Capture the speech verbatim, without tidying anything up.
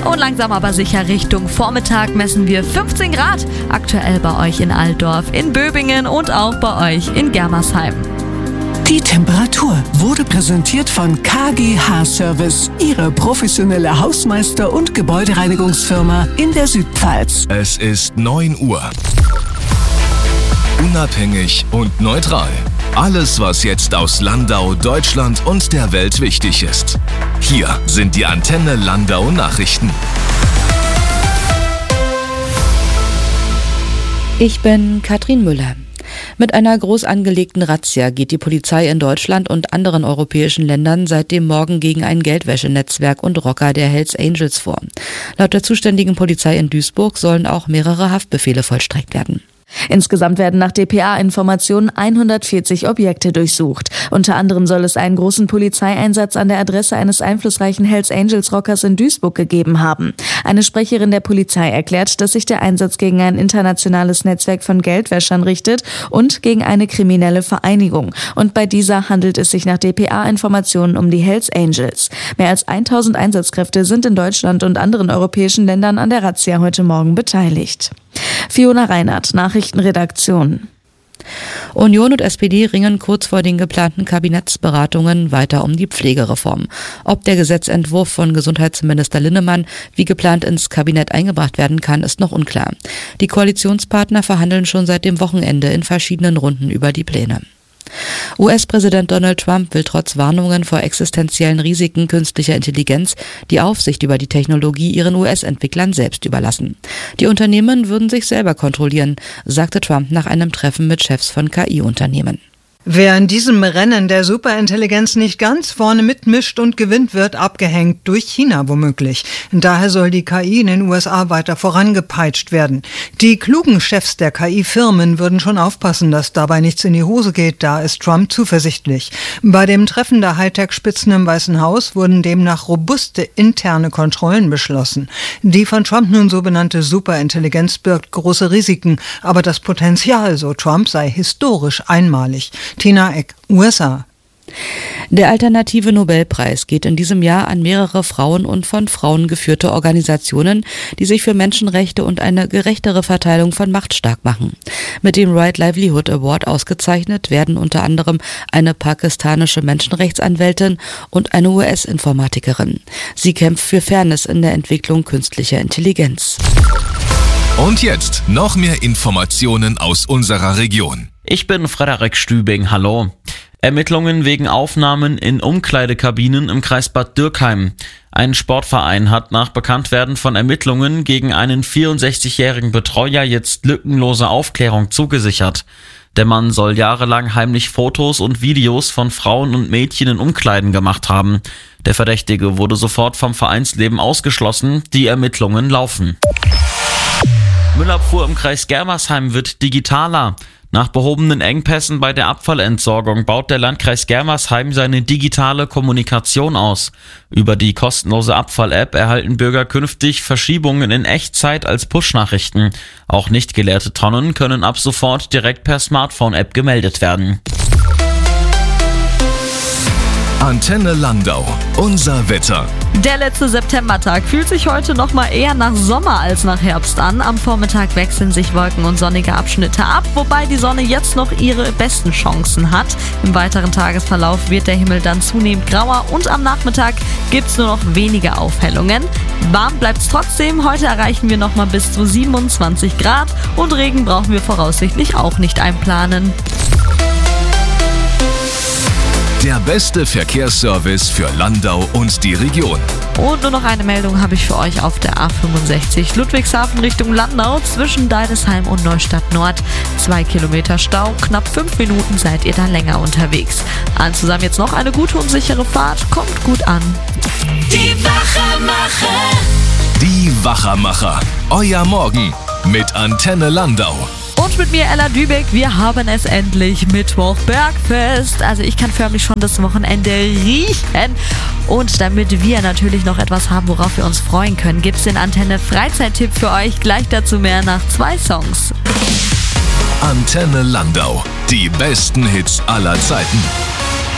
Und langsam aber sicher Richtung Vormittag messen wir fünfzehn Grad. Aktuell bei euch in Altdorf, in Böbingen und auch bei euch in Germersheim. Die Temperatur wurde präsentiert von K G H Service, Ihre professionelle Hausmeister- und Gebäudereinigungsfirma in der Südpfalz. Es ist neun Uhr. Unabhängig und neutral. Alles, was jetzt aus Landau, Deutschland und der Welt wichtig ist. Hier sind die Antenne Landau Nachrichten. Ich bin Katrin Müller. Mit einer groß angelegten Razzia geht die Polizei in Deutschland und anderen europäischen Ländern seit dem Morgen gegen ein Geldwäschenetzwerk und Rocker der Hells Angels vor. Laut der zuständigen Polizei in Duisburg sollen auch mehrere Haftbefehle vollstreckt werden. Insgesamt werden nach D P A-Informationen hundertvierzig Objekte durchsucht. Unter anderem soll es einen großen Polizeieinsatz an der Adresse eines einflussreichen Hells Angels Rockers in Duisburg gegeben haben. Eine Sprecherin der Polizei erklärt, dass sich der Einsatz gegen ein internationales Netzwerk von Geldwäschern richtet und gegen eine kriminelle Vereinigung. Und bei dieser handelt es sich nach D P A-Informationen um die Hells Angels. Mehr als tausend Einsatzkräfte sind in Deutschland und anderen europäischen Ländern an der Razzia heute Morgen beteiligt. Fiona Reinhardt, Nachrichtenredaktion. Union und S P D ringen kurz vor den geplanten Kabinettsberatungen weiter um die Pflegereform. Ob der Gesetzentwurf von Gesundheitsminister Linnemann wie geplant ins Kabinett eingebracht werden kann, ist noch unklar. Die Koalitionspartner verhandeln schon seit dem Wochenende in verschiedenen Runden über die Pläne. U S-Präsident Donald Trump will trotz Warnungen vor existenziellen Risiken künstlicher Intelligenz die Aufsicht über die Technologie ihren U S-Entwicklern selbst überlassen. Die Unternehmen würden sich selber kontrollieren, sagte Trump nach einem Treffen mit Chefs von K I-Unternehmen. Wer in diesem Rennen der Superintelligenz nicht ganz vorne mitmischt und gewinnt, wird abgehängt, durch China womöglich. Daher soll die K I in den U S A weiter vorangepeitscht werden. Die klugen Chefs der K I-Firmen würden schon aufpassen, dass dabei nichts in die Hose geht, da ist Trump zuversichtlich. Bei dem Treffen der Hightech-Spitzen im Weißen Haus wurden demnach robuste interne Kontrollen beschlossen. Die von Trump nun so benannte Superintelligenz birgt große Risiken, aber das Potenzial, so Trump, sei historisch einmalig. Tina Eck, U S A. Der alternative Nobelpreis geht in diesem Jahr an mehrere Frauen und von Frauen geführte Organisationen, die sich für Menschenrechte und eine gerechtere Verteilung von Macht stark machen. Mit dem Right Livelihood Award ausgezeichnet werden unter anderem eine pakistanische Menschenrechtsanwältin und eine U S-Informatikerin. Sie kämpft für Fairness in der Entwicklung künstlicher Intelligenz. Und jetzt noch mehr Informationen aus unserer Region. Ich bin Frederik Stübing, hallo. Ermittlungen wegen Aufnahmen in Umkleidekabinen im Kreis Bad Dürkheim. Ein Sportverein hat nach Bekanntwerden von Ermittlungen gegen einen vierundsechzigjährigen Betreuer jetzt lückenlose Aufklärung zugesichert. Der Mann soll jahrelang heimlich Fotos und Videos von Frauen und Mädchen in Umkleiden gemacht haben. Der Verdächtige wurde sofort vom Vereinsleben ausgeschlossen, die Ermittlungen laufen. Müllabfuhr im Kreis Germersheim wird digitaler. Nach behobenen Engpässen bei der Abfallentsorgung baut der Landkreis Germersheim seine digitale Kommunikation aus. Über die kostenlose Abfall-App erhalten Bürger künftig Verschiebungen in Echtzeit als Push-Nachrichten. Auch nicht geleerte Tonnen können ab sofort direkt per Smartphone-App gemeldet werden. Antenne Landau, unser Wetter. Der letzte Septembertag fühlt sich heute noch mal eher nach Sommer als nach Herbst an. Am Vormittag wechseln sich Wolken und sonnige Abschnitte ab, wobei die Sonne jetzt noch ihre besten Chancen hat. Im weiteren Tagesverlauf wird der Himmel dann zunehmend grauer und am Nachmittag gibt's nur noch wenige Aufhellungen. Warm bleibt's trotzdem. Heute erreichen wir noch mal bis zu siebenundzwanzig Grad und Regen brauchen wir voraussichtlich auch nicht einplanen. Der beste Verkehrsservice für Landau und die Region. Und nur noch eine Meldung habe ich für euch auf der A fünfundsechzig Ludwigshafen Richtung Landau zwischen Deidesheim und Neustadt Nord. Zwei Kilometer Stau, knapp fünf Minuten seid ihr da länger unterwegs. Allen zusammen jetzt noch eine gute und sichere Fahrt. Kommt gut an. Die Wachermacher. Die Wachermacher. Euer Morgen mit Antenne Landau. Und mit mir Ella Dübeck, wir haben es endlich, Mittwoch Bergfest. Also ich kann förmlich schon das Wochenende riechen. Und damit wir natürlich noch etwas haben, worauf wir uns freuen können, gibt es den Antenne Freizeittipp für euch. Gleich dazu mehr nach zwei Songs. Antenne Landau, die besten Hits aller Zeiten.